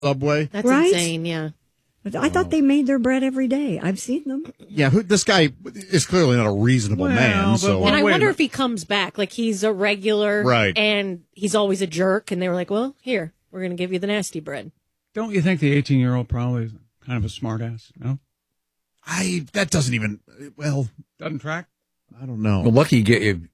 Subway. That's Right? insane, yeah. But I thought they made their bread every day. I've seen them. Yeah, this guy is clearly not a reasonable man. So And I wait a wonder minute. if he comes back. Like, he's a regular, Right. and he's always a jerk. And they were like, well, here, we're going to give you the nasty bread. Don't you think the 18-year-old probably is kind of a smartass? No? that doesn't even, well, Doesn't track? I don't know. Well, lucky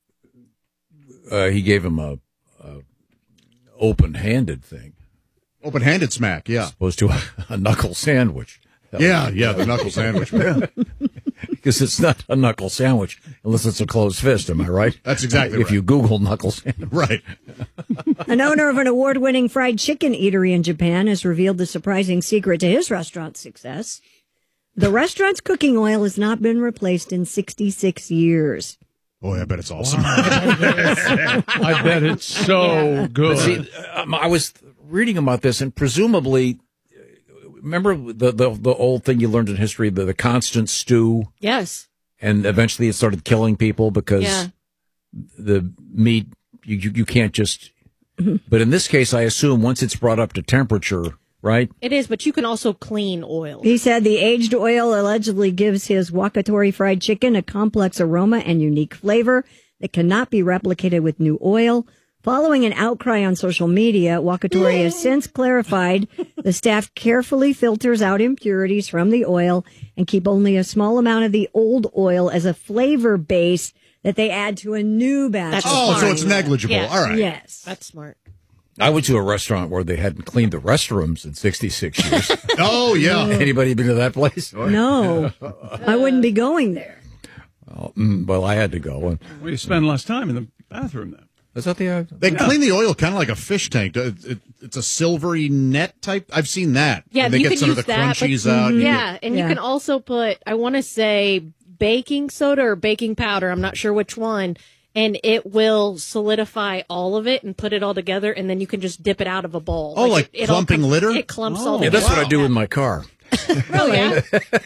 he gave him a open-handed thing, Open-handed smack, yeah. opposed to a knuckle sandwich. Yeah, the knuckle sandwich. Because it's not a knuckle sandwich unless it's a closed fist, am I right? That's exactly If right. you Google knuckle sandwich. Right. An owner of an award-winning fried chicken eatery in Japan has revealed the surprising secret to his restaurant's success. The restaurant's cooking oil has not been replaced in 66 years. Boy, I bet it's awesome. I bet it's so good. But see, I was reading about this, and presumably, remember the old thing you learned in history, the constant stew, Yes. and eventually it started killing people because Yeah. the meat, you can't just... But in this case, I assume once it's brought up to temperature, right? It is, but you can also clean oil. He said the aged oil allegedly gives his Wakatori fried chicken a complex aroma and unique flavor that cannot be replicated with new oil. Following an outcry on social media, Wakatori has since clarified the staff carefully filters out impurities from the oil and keep only a small amount of the old oil as a flavor base that they add to a new batch. That's of Oh, so smart. it's negligible. Yeah. All right. Yes. That's smart. I went to a restaurant where they hadn't cleaned the restrooms in 66 years. Oh, yeah. Anybody been to that place? No, I wouldn't be going there. Well, I had to go. Well, you spend less time in the bathroom then. Is that the... They clean the oil kind of like a fish tank. It's a silvery net type. I've seen that. Yeah, And they you get can some of use the that, but- crunchies out. You Yeah, and Yeah. you can also put, I want to say, baking soda or baking powder. I'm not sure which one. And it will solidify all of it and put it all together, and then you can just dip it out of a bowl. Oh, like it all clumping litter? It clumps Oh. all Yeah, together. that's what I do with my car. Oh, yeah.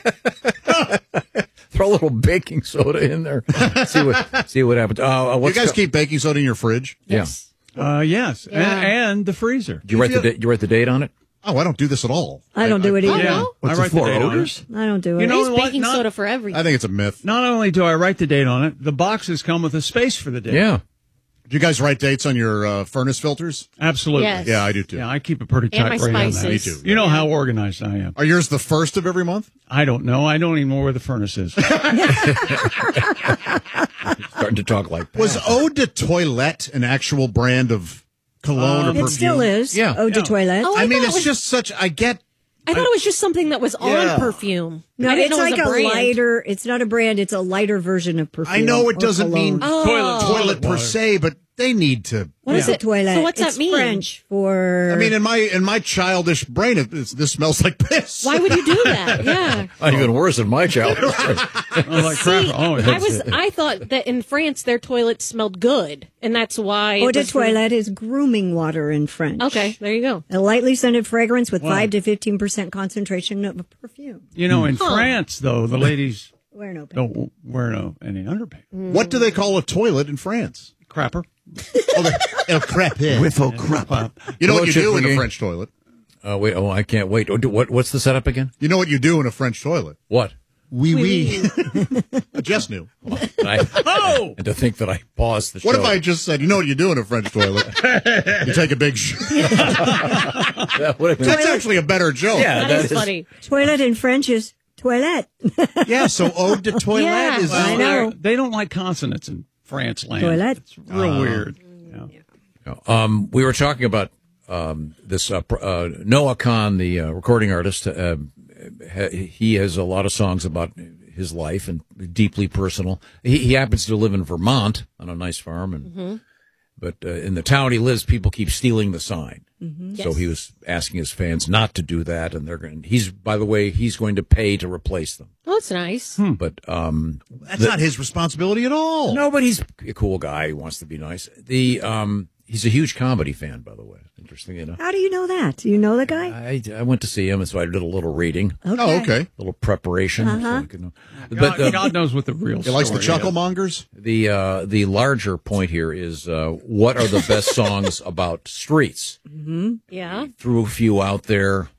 Throw a little baking soda in there. See what happens. You guys keep baking soda in your fridge? Yes. Yes, Yeah. and the freezer. You write the date on it? Oh, I don't do this at all. I don't do it either. Yeah, no? I write the date on it. I don't do it. You know Use what? baking soda for everything. I think it's a myth. Not only do I write the date on it, the boxes come with a space for the date. Yeah. Do you guys write dates on your furnace filters? Absolutely. Yes. Yeah, I do too. Yeah, I keep a pretty And tight my rein on that. spices. Me too. You know how organized I am. Are yours the first of every month? I don't know. I don't even know where the furnace is. Starting to talk like that. Was Eau de Toilette an actual brand of cologne or perfume? It still is. Yeah. Eau de Yeah. toilette. Oh, I mean, thought it's it was- just such. I get. I thought it was just something that was Yeah. on perfume. No, I didn't it's know it like was a brand. lighter. It's not a brand. It's a lighter version of perfume. I know it or doesn't mean cologne. toilet per water. se, but they need to. What is Eau de it? toilette. So what's that It's mean? French for. I mean, in my childish brain, this smells like piss. Why would you do that? Yeah. Not even worse than my childhood. Oh, like crap. See, Oh, I thought that in France their toilets smelled good, and that's why. Eau it de was- toilette is grooming water in French. Okay, there you go. A lightly scented fragrance with Wow. 5 to 15% concentration of perfume. You know, in France, though, the ladies Wear no pants. don't wear any underpants. What do they call a toilet in France? Crapper. El crepe. Whiffle crap. You know what you Chip do in a McGee. French toilet? Wait, I can't wait. What's the setup again? You know what you do in a French toilet? What? Oui, oui. I just knew. Oh! And to think that I paused the show. What if I just said, you know what you do in a French toilet? You take a big shit. That would have been- That's actually a better joke. Yeah, That is funny. Toilet in French is toilette. Yeah, so eau de toilette Yeah. is... I know. They don't like consonants in France land. Toilet. It's real weird. Yeah. We were talking about this Noah Kahn, the recording artist. He has a lot of songs about his life and deeply personal. He happens to live in Vermont on a nice farm, and but in the town he lives, people keep stealing the sign. So he was asking his fans not to do that, and they're going. By the way, he's going to pay to replace them. Oh, that's nice. But That's not his responsibility at all. no, but he's a cool guy. He wants to be nice. He's a huge comedy fan, by the way. Interesting, How do you know that? Do you know the guy? I went to see him, and so I did a little reading, Oh, okay. a little preparation. So I could know. God knows what the real He story likes the is. chucklemongers. The larger point here is what are the best songs about streets? Yeah. Threw a few out there.